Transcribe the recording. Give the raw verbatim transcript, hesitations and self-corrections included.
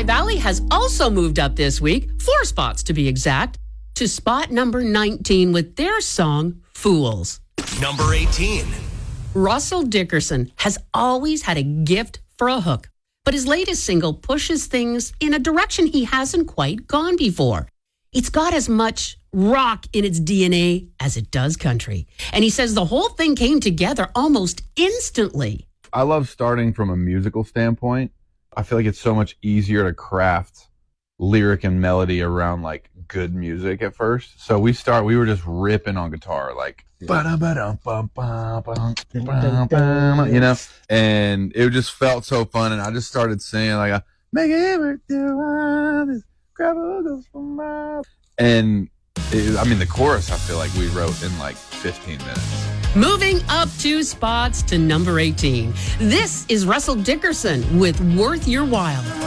Valley has also moved up this week, four spots to be exact, to spot number nineteen with their song, Fools. Number eighteen. Russell Dickerson has always had a gift for a hook, but his latest single pushes things in a direction he hasn't quite gone before. It's got as much rock in its D N A as it does country. And he says the whole thing came together almost instantly. I love starting from a musical standpoint. I feel like it's so much easier to craft lyric and melody around like good music at first. So we start, we were just ripping on guitar, like, you know, and it just felt so fun. And I just started saying like, make it work, and it, I mean, the chorus, I feel like we wrote in like fifteen minutes. Moving up two spots to number eighteen. This is Russell Dickerson with Worth Your While.